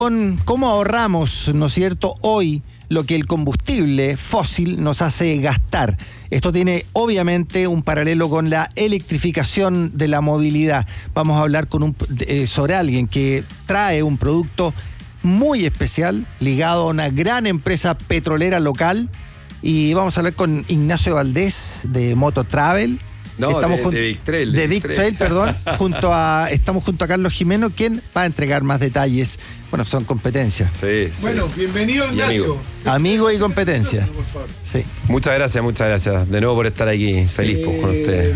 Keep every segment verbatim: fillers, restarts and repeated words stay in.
con cómo ahorramos, ¿no es cierto?, hoy lo que el combustible fósil nos hace gastar. Esto tiene obviamente un paralelo con la electrificación de la movilidad. Vamos a hablar con un, eh, sobre alguien que trae un producto muy especial ligado a una gran empresa petrolera local, y vamos a hablar con Ignacio Valdés de Moto Travel. No, estamos de, jun- de Big Trail. De Big Trail, perdón. junto a, estamos junto a Carlos Jimeno, quien va a entregar más detalles. Bueno, son competencias. Sí, sí. Bueno, bienvenido, Ignacio. Amigo. Amigo y competencia. Por favor. Sí. Muchas gracias, muchas gracias. De nuevo por estar aquí. Feliz Sí. pues, con ustedes.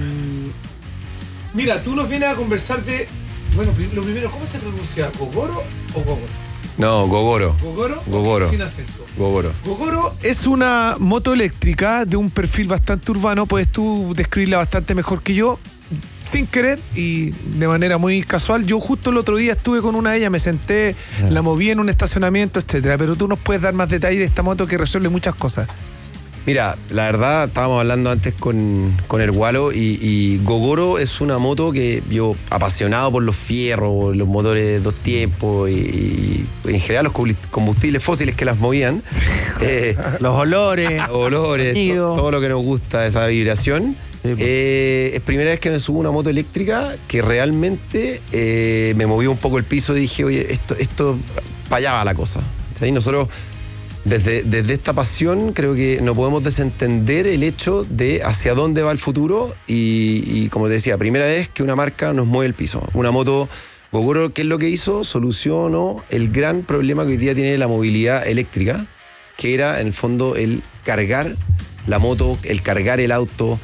Mira, tú nos vienes a conversar de. Bueno, pri- lo primero, ¿cómo se pronuncia? ¿Gogoro o Gogoro? No, Gogoro. ¿Gogoro? Gogoro. Sin acento. Gogoro. Gogoro es una moto eléctrica de un perfil bastante urbano. Puedes tú describirla bastante mejor que yo, sin querer y de manera muy casual. Yo justo el otro día estuve con una de ellas, me senté, Claro. la moví en un estacionamiento, etcétera. Pero tú nos puedes dar más detalles de esta moto que resuelve muchas cosas. Mira, la verdad, estábamos hablando antes con, con el Gualo y, y Gogoro es una moto que yo, apasionado por los fierros, los motores de dos tiempos y, y en general los combustibles fósiles que las movían, eh, Los olores. los olores, sonido. to- todo lo que nos gusta, esa vibración. Sí, pues. Eh, es primera vez que me subo a una moto eléctrica que realmente eh, me movió un poco el piso y dije, oye, esto, esto para allá va la cosa. ¿Sí? Nosotros, desde, desde esta pasión, creo que no podemos desentender el hecho de hacia dónde va el futuro y, y como te decía, primera vez que una marca nos mueve el piso. Una moto, Gogoro, ¿qué es lo que hizo? Solucionó el gran problema que hoy día tiene la movilidad eléctrica, que era en el fondo el cargar la moto, el cargar el auto,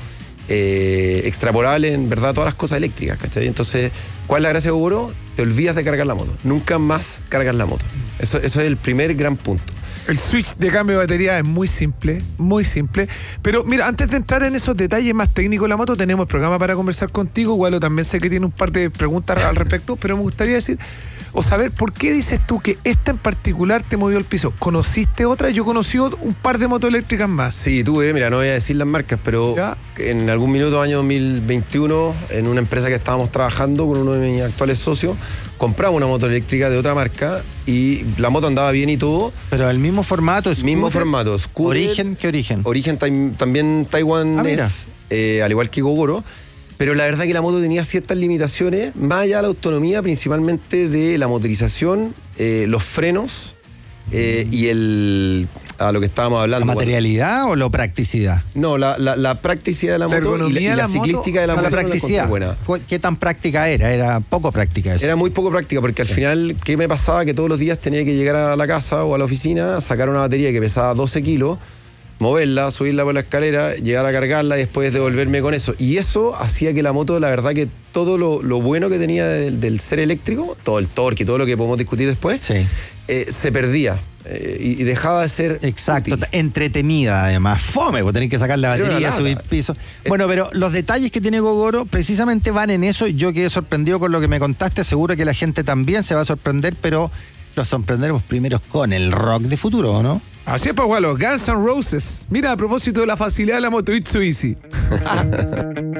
eh, extrapolable en verdad todas las cosas eléctricas, ¿cachai? Entonces, ¿cuál es la gracia de Gogoro? Te olvidas de cargar la moto, nunca más cargas la moto. Eso, eso es el primer gran punto. El switch de cambio de batería es muy simple, muy simple. Pero mira, antes de entrar en esos detalles más técnicos de la moto, tenemos el programa para conversar contigo. Gualo, también sé que tiene un par de preguntas al respecto, pero me gustaría decir o saber por qué dices tú que esta en particular te movió el piso. ¿Conociste otra? Yo conocí un par de motos eléctricas más. Sí, tuve, mira, no voy a decir las marcas, pero ¿Ya? en algún minuto, año dos mil veintiuno, en una empresa que estábamos trabajando con uno de mis actuales socios, compramos una moto eléctrica de otra marca y la moto andaba bien y todo. Pero el mismo formato, scooter. Mismo formato, scooter. ¿Origen? ¿Qué origen? Origen tai- también taiwanés, Ah, mira. eh, al igual que Gogoro. Pero la verdad que la moto tenía ciertas limitaciones, más allá de la autonomía, principalmente de la motorización, eh, los frenos eh, y el a lo que estábamos ¿La hablando. materialidad o la practicidad? No, la, la, la practicidad de la La moto y la, ergonomía y de la la moto, ciclística de la No, moto. la la encontré practicidad. buena. ¿Cu- ¿Qué tan práctica era? Era poco práctica eso. Era muy poco práctica porque al final, ¿qué me pasaba? Que todos los días tenía que llegar a la casa o a la oficina, sacar una batería que pesaba doce kilos, moverla, subirla por la escalera, llegar a cargarla y después devolverme con eso. Y eso hacía que la moto, la verdad que todo lo, lo bueno que tenía del, del ser eléctrico, todo el torque y todo lo que podemos discutir después, Sí. eh, se perdía eh, y, y dejaba de ser Exacto, útil. entretenida además, fome, vos tenés que sacar la Era una batería, lata. subir piso. Bueno, pero los detalles que tiene Gogoro precisamente van en eso. Yo quedé sorprendido con lo que me contaste, seguro que la gente también se va a sorprender, pero los sorprenderemos primero con el rock de futuro, ¿o no? Así es, pues, Gualo. Guns N' Roses. Mira, a propósito de la facilidad de la moto, It's So Easy.